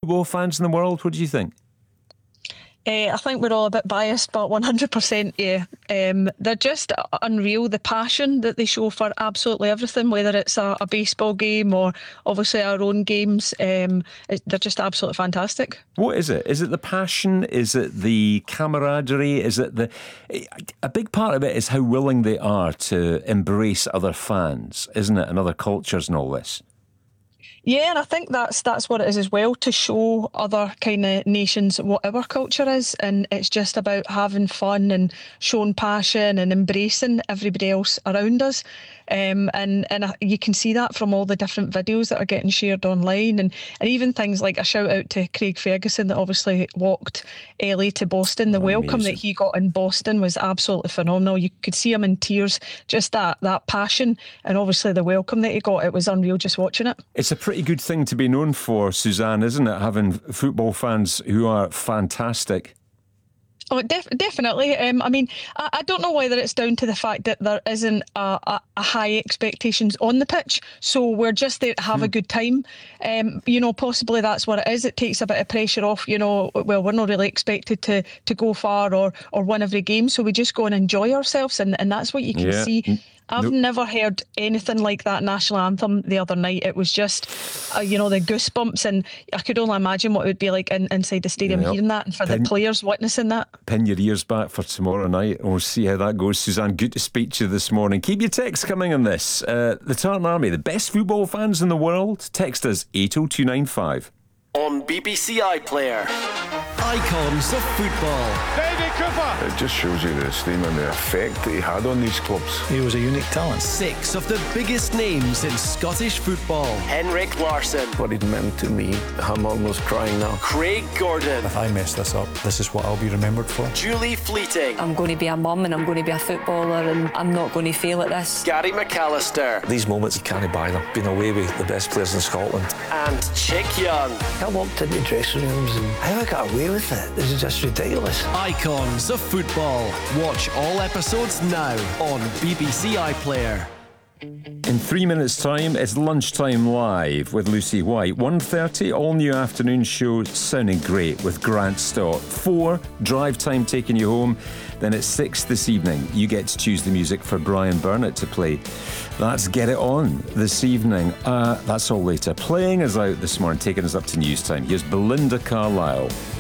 football fans in the world? What do you think? I think we're all a bit biased, but 100%, yeah. They're just unreal, the passion that they show for absolutely everything, whether it's a baseball game or obviously our own games. They're just absolutely fantastic. What is it? Is it the passion? Is it the camaraderie? Is it a big part of it is how willing they are to embrace other fans, isn't it? And other cultures and all this. Yeah, and I think that's what it is as well, to show other kind of nations what our culture is, and it's just about having fun and showing passion and embracing everybody else around us. And you can see that from all the different videos that are getting shared online, and even things like a shout out to Craig Ferguson that obviously walked LA to Boston. The welcome that he got in Boston was absolutely phenomenal. You could see him in tears, just that passion, and obviously the welcome that he got. It was unreal just watching it. It's a pretty good thing to be known for, Suzanne, isn't it? Having football fans who are fantastic. Oh, definitely. I mean, I don't know whether it's down to the fact that there isn't a high expectations on the pitch, so we're just there to have a good time. Possibly that's what it is. It takes a bit of pressure off. Well, we're not really expected to go far or win every game, so we just go and enjoy ourselves, and that's what you can see. I've never heard anything like that national anthem the other night. It was just, the goosebumps, and I could only imagine what it would be like inside the stadium hearing that, and for the players witnessing that. Pin your ears back for tomorrow night, and we'll see how that goes. Suzanne, good to speak to you this morning. Keep your texts coming on this. The Tartan Army, the best football fans in the world. Text us 80295. On BBC iPlayer. Icons of football. David Cooper. It just shows you the esteem and the effect that he had on these clubs. He was a unique talent. 6 of the biggest names in Scottish football. Henrik Larsson. What it meant to me, I'm almost crying now. Craig Gordon. If I mess this up, this is what I'll be remembered for. Julie Fleeting. I'm going to be a mum and I'm going to be a footballer and I'm not going to fail at this. Gary McAllister. These moments, you can't buy them. Been away with the best players in Scotland. And Chick Young. I walked into dressing rooms and how I got away with it. This is just ridiculous. Icons of football. Watch all episodes now on BBC iPlayer. In 3 minutes' time, it's Lunchtime Live with Lucy White. 1:30, all-new afternoon show sounding great with Grant Stott. 4, drive time taking you home. Then at 6 this evening, you get to choose the music for Brian Burnett to play. That's Get It On this evening. That's all later. Playing us out this morning, taking us up to news time. Here's Belinda Carlisle.